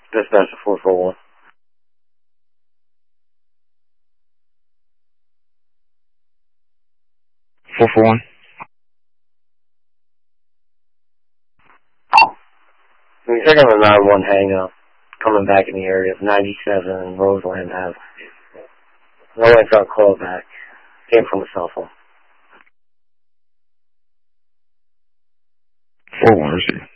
Dispatch 441. 441. Can you check on the 9-1 hang-up coming back in the area of 97 Roseland Ave? No one got called back. Came from a cell phone. 4-1, receive.